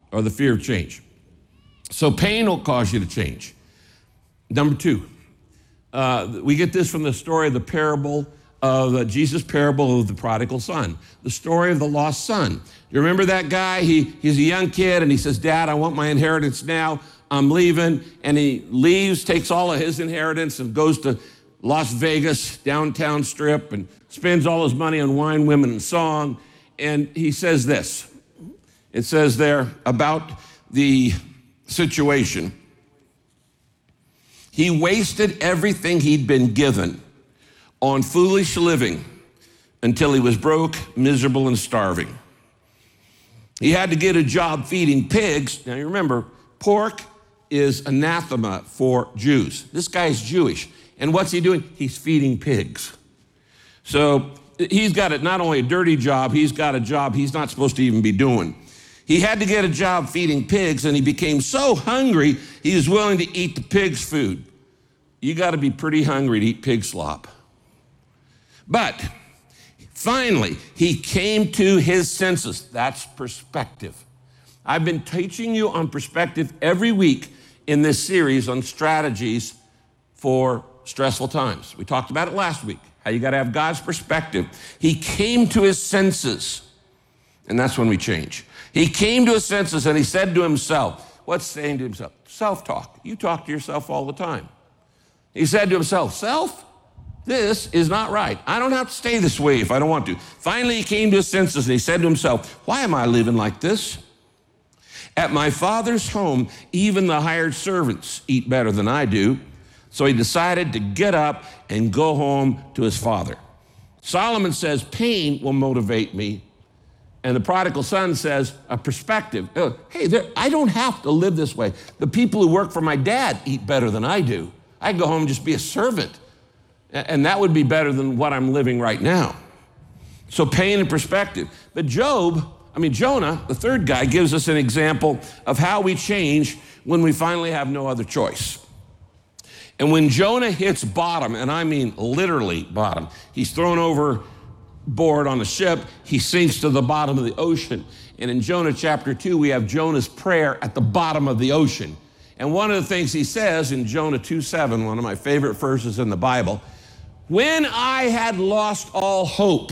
or the fear of change. So pain will cause you to change. Number two, we get this from the story of the parable of Jesus' parable of the prodigal son, the story of the lost son. You remember that guy? He's a young kid, and he says, Dad, I want my inheritance now. I'm leaving. And he leaves, takes all of his inheritance, and goes to Las Vegas, downtown strip, and spends all his money on wine, women, and song. And he says this. It says there about the situation. He wasted everything he'd been given on foolish living until he was broke, miserable, and starving. He had to get a job feeding pigs. Now you remember, pork is anathema for Jews. This guy's Jewish. And what's he doing? He's feeding pigs. So he's got not only a dirty job, he's got a job he's not supposed to even be doing. He had to get a job feeding pigs, and he became so hungry, he was willing to eat the pig's food. You got to be pretty hungry to eat pig slop. But finally, he came to his senses. That's perspective. I've been teaching you on perspective every week in this series on strategies for stressful times. We talked about it last week, how you got to have God's perspective. He came to his senses, and that's when we change. He came to his senses, and he said to himself, what's saying to himself? Self-talk. You talk to yourself all the time. He said to himself, self, this is not right. I don't have to stay this way if I don't want to. Finally, he came to his senses, and he said to himself, why am I living like this? At my father's home, even the hired servants eat better than I do. So he decided to get up and go home to his father. Solomon says, pain will motivate me. And the prodigal son says, a perspective. Hey, I don't have to live this way. The people who work for my dad eat better than I do. I can go home and just be a servant. And that would be better than what I'm living right now. So pain and perspective. But Jonah, the third guy, gives us an example of how we change when we finally have no other choice. And when Jonah hits bottom, and I mean literally bottom, he's thrown overboard on a ship, he sinks to the bottom of the ocean. And in Jonah chapter 2, we have Jonah's prayer at the bottom of the ocean. And one of the things he says in Jonah 2:7, one of my favorite verses in the Bible, when I had lost all hope,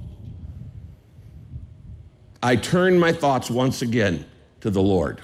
I turned my thoughts once again to the Lord.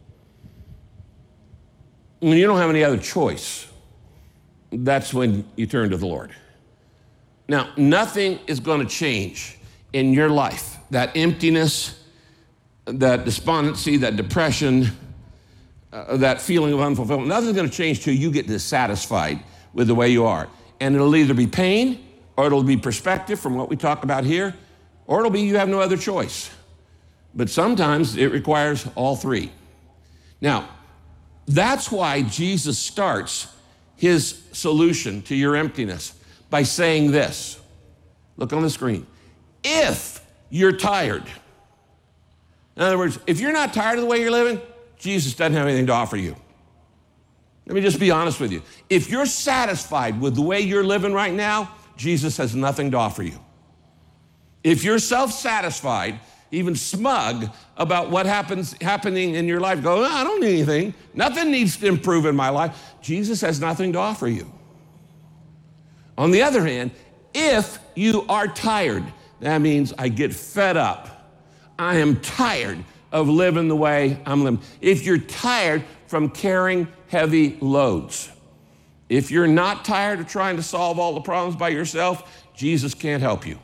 When you don't have any other choice, that's when you turn to the Lord. Now, nothing is going to change in your life. That emptiness, that despondency, that depression, that feeling of unfulfillment, nothing's going to change till you get dissatisfied with the way you are. And it'll either be pain, or it'll be perspective from what we talk about here, or it'll be you have no other choice. But sometimes it requires all three. Now, that's why Jesus starts his solution to your emptiness by saying this. Look on the screen. If you're tired. In other words, if you're not tired of the way you're living, Jesus doesn't have anything to offer you. Let me just be honest with you. If you're satisfied with the way you're living right now, Jesus has nothing to offer you. If you're self-satisfied, even smug about what happening in your life, go, I don't need anything. Nothing needs to improve in my life. Jesus has nothing to offer you. On the other hand, if you are tired, that means I get fed up. I am tired of living the way I'm living. If you're tired from carrying heavy loads, if you're not tired of trying to solve all the problems by yourself, Jesus can't help you.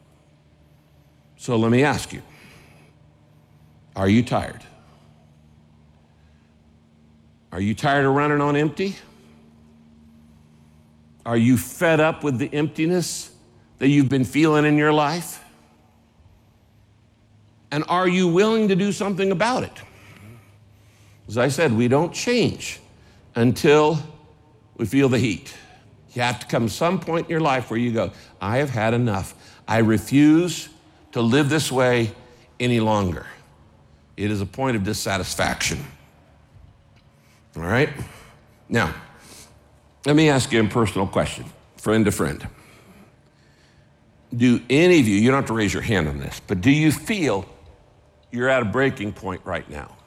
So let me ask you, are you tired? Are you tired of running on empty? Are you fed up with the emptiness that you've been feeling in your life? And are you willing to do something about it? As I said, we don't change until we feel the heat. You have to come some point in your life where you go, I have had enough. I refuse to live this way any longer. It is a point of dissatisfaction. All right? Now, let me ask you a personal question, friend to friend. Do any of you don't have to raise your hand on this, but do you feel you're at a breaking point right now?